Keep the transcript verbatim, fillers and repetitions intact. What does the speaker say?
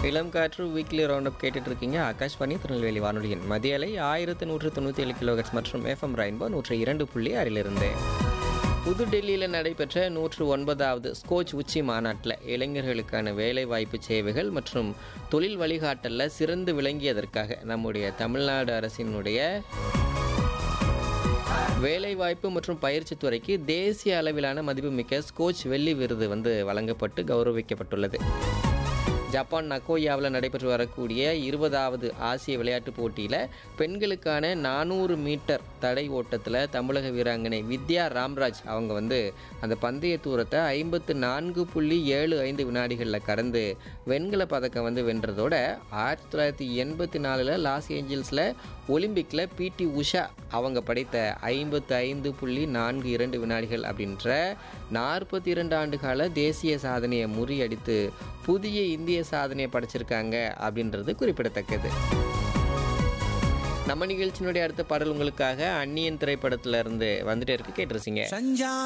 இளம் காற்று weekly round up கேட்டுட்டு இருக்கீங்க. ஆகாஷ்வாணி திருநெல்வேலி வானொலியின் மதிய அலை ஆயிரத்து நூற்று தொண்ணூற்றி ஏழு கிலோஹெர்ட்ஸ் மற்றும் எஃப்எம் ரெயின்போ நூற்றி இரண்டு புள்ளி ஆறிலிருந்து புதுடெல்லியில் நடைபெற்ற நூற்று ஒன்பதாவது ஸ்கோச் உச்சி மாநாட்டில் இளைஞர்களுக்கான வேலைவாய்ப்பு சேவைகள் மற்றும் தொழில் வழிகாட்டலில் சிறந்து விளங்கியதற்காக நம்முடைய தமிழ்நாடு அரசினுடைய வேலைவாய்ப்பு மற்றும் பயிற்சி துறைக்கு தேசிய அளவிலான மதிப்புமிக்க ஸ்கோச் வெள்ளி விருது வந்து வழங்கப்பட்டு கௌரவிக்கப்பட்டுள்ளது. ஜப்பான் நகோயாவில் நடைபெற்று வரக்கூடிய இருபதாவது ஆசிய விளையாட்டுப் போட்டியில் பெண்களுக்கான நானூறு மீட்டர் தடை ஓட்டத்தில் தமிழக வீராங்கனை வித்யா ராம்ராஜ் அவங்க வந்து அந்த பந்தய தூரத்தை ஐம்பத்து நான்கு புள்ளி ஏழு ஐந்து வினாடிகளில் கடந்து வெண்கல பதக்கம் வந்து வென்றதோட ஆயிரத்தி தொள்ளாயிரத்தி எண்பத்தி நாலில் லாஸ் ஏஞ்சல்ஸில் ஒலிம்பிக்கில் பிடி உஷா அவங்க படைத்த ஐம்பத்து ஐந்து புள்ளி நான்கு இரண்டு வினாடிகள் அப்படின்ற நாற்பத்தி இரண்டு ஆண்டு கால தேசிய சாதனையை முறியடித்து புதிய இந்திய சாதனையை படைச்சிருக்காங்க அப்படின்றது குறிப்பிடத்தக்கது. நம்ம நிகழ்ச்சியினுடைய அடுத்த பாடல் உங்களுக்காக அந்நியன் திரைப்படத்துல இருந்து வந்துட்டே இருக்கு, கேட்டுருச்சிங்க.